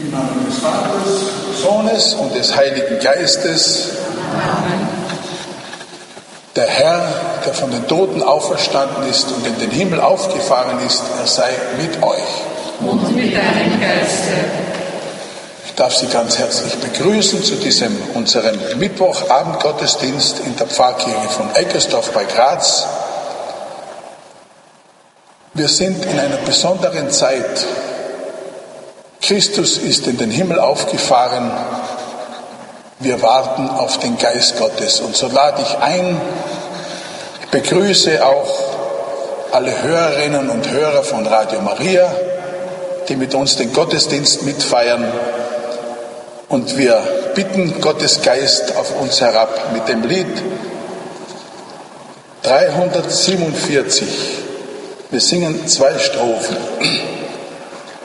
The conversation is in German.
Im Namen des Vaters, des Sohnes und des Heiligen Geistes. Amen. Der Herr, der von den Toten auferstanden ist und in den Himmel aufgefahren ist, er sei mit euch. Und mit deinem Geiste. Ich darf Sie ganz herzlich begrüßen zu diesem unserem Mittwochabendgottesdienst in der Pfarrkirche von Eckersdorf bei Graz. Wir sind in einer besonderen Zeit. Christus ist in den Himmel aufgefahren. Wir warten auf den Geist Gottes. Und so lade ich ein, ich begrüße auch alle Hörerinnen und Hörer von Radio Maria, die mit uns den Gottesdienst mitfeiern. Und wir bitten Gottes Geist auf uns herab mit dem Lied 347. Wir singen 2 Strophen.